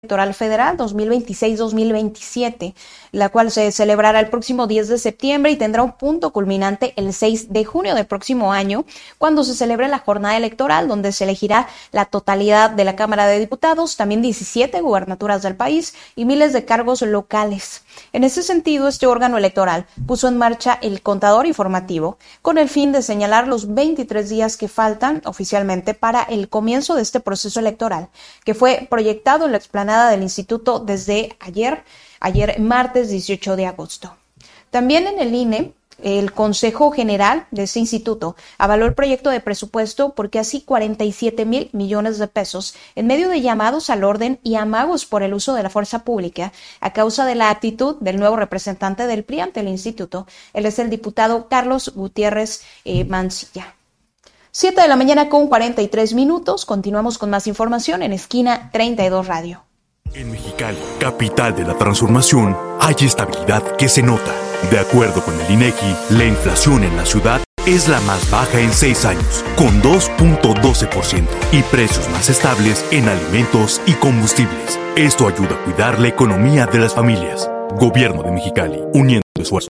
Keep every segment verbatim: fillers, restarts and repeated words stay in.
Electoral Federal dos mil veintiséis dos mil veintisiete, la cual se celebrará el próximo diez de septiembre y tendrá un punto culminante el seis de junio del próximo año, cuando se celebre la jornada electoral, donde se elegirá la totalidad de la Cámara de Diputados, también diecisiete gubernaturas del país y miles de cargos locales. En ese sentido, este órgano electoral puso en marcha el contador informativo con el fin de señalar los veintitrés días que faltan oficialmente para el comienzo de este proceso electoral, que fue proyectado en la explanada del instituto desde ayer, ayer martes dieciocho de agosto. También en el I N E, el Consejo General de ese instituto avaló el proyecto de presupuesto por casi cuarenta y siete mil millones de pesos en medio de llamados al orden y amagos por el uso de la fuerza pública a causa de la actitud del nuevo representante del P R I ante el instituto. Él es el diputado Carlos Gutiérrez eh, Mancilla. siete de la mañana con cuarenta y tres minutos. Continuamos con más información en Esquina treinta y dos Radio. En Mexicali, capital de la transformación, hay estabilidad que se nota. De acuerdo con el INEGI, la inflación en la ciudad es la más baja en seis años, con dos punto doce por ciento, y precios más estables en alimentos y combustibles. Esto ayuda a cuidar la economía de las familias. Gobierno de Mexicali, uniendo esfuerzos.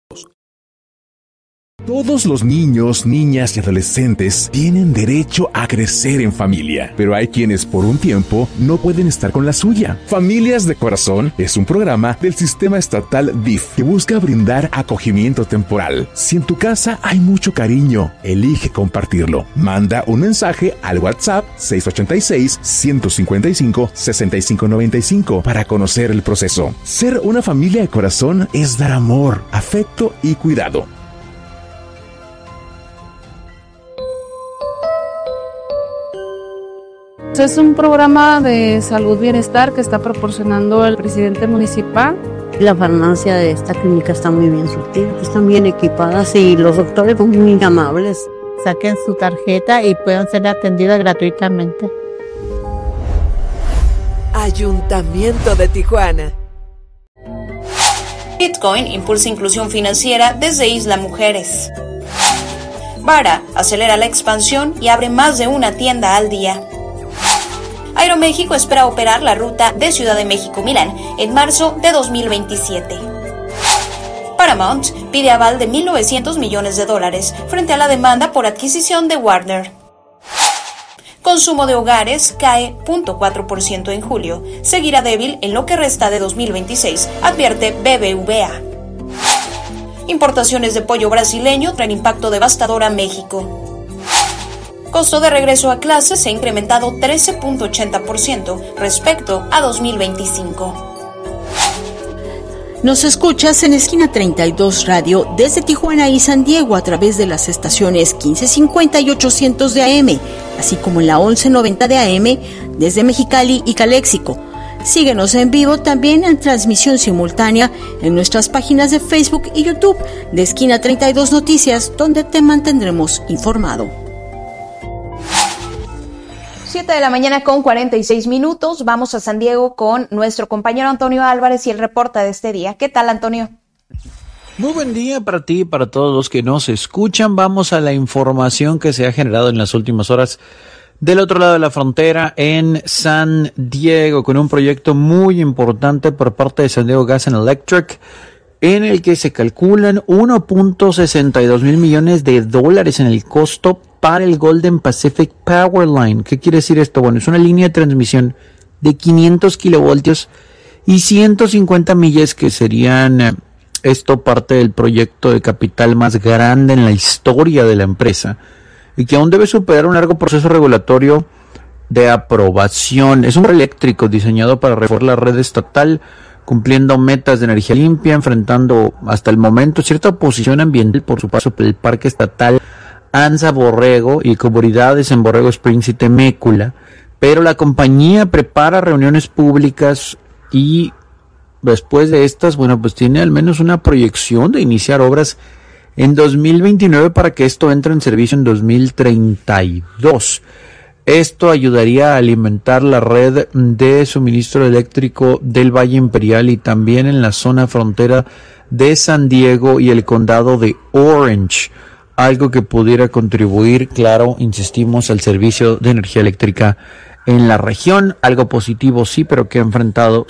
Todos los niños, niñas y adolescentes tienen derecho a crecer en familia, pero hay quienes por un tiempo no pueden estar con la suya. Familias de Corazón es un programa del sistema estatal D I F que busca brindar acogimiento temporal. Si en tu casa hay mucho cariño, elige compartirlo. Manda un mensaje al WhatsApp seis ocho seis, uno cinco cinco, seis cinco nueve cinco para conocer el proceso. Ser una familia de corazón es dar amor, afecto y cuidado. Es un programa de salud bienestar que está proporcionando el presidente municipal. La farmacia de esta clínica está muy bien surtida, están bien equipadas y los doctores son muy amables. Saquen su tarjeta y puedan ser atendidas gratuitamente. Ayuntamiento de Tijuana. Bitcoin impulsa inclusión financiera desde Isla Mujeres. Vara acelera la expansión y abre más de una tienda al día. Aeroméxico espera operar la ruta de Ciudad de México-Milán en marzo de dos mil veintisiete. Paramount pide aval de mil novecientos millones de dólares frente a la demanda por adquisición de Warner. Consumo de hogares cae cero punto cuatro por ciento en julio. Seguirá débil en lo que resta de dos mil veintiséis, advierte B B V A. Importaciones de pollo brasileño traen impacto devastador a México. Costo de regreso a clases se ha incrementado trece punto ochenta por ciento respecto a dos mil veinticinco. Nos escuchas en Esquina treinta y dos Radio desde Tijuana y San Diego a través de las estaciones quince cincuenta y ochocientos de A M, así como en la once noventa de A M desde Mexicali y Caléxico. Síguenos en vivo también en transmisión simultánea en nuestras páginas de Facebook y YouTube de Esquina treinta y dos Noticias, donde te mantendremos informado. siete de la mañana con cuarenta y seis minutos. Vamos a San Diego con nuestro compañero Antonio Álvarez y el reporte de este día. ¿Qué tal, Antonio? Muy buen día para ti y para todos los que nos escuchan. Vamos a la información que se ha generado en las últimas horas del otro lado de la frontera en San Diego, con un proyecto muy importante por parte de San Diego Gas and Electric, en el que se calculan uno punto sesenta y dos mil millones de dólares en el costo para el Golden Pacific Power Line. ¿Qué quiere decir esto? Bueno, es una línea de transmisión de quinientos kilovoltios y ciento cincuenta millas, que serían eh, esto parte del proyecto de capital más grande en la historia de la empresa y que aún debe superar un largo proceso regulatorio de aprobación. Es un eléctrico diseñado para reforzar la red estatal, cumpliendo metas de energía limpia, enfrentando hasta el momento cierta oposición ambiental por su paso por el parque estatal Anza Borrego y comunidades en Borrego Springs y Temécula, pero la compañía prepara reuniones públicas y después de estas, bueno, pues tiene al menos una proyección de iniciar obras en dos mil veintinueve para que esto entre en servicio en dos mil treinta y dos. Esto ayudaría a alimentar la red de suministro eléctrico del Valle Imperial y también en la zona frontera de San Diego y el condado de Orange, algo que pudiera contribuir, claro, insistimos, al servicio de energía eléctrica en la región. Algo positivo sí, pero que ha enfrentado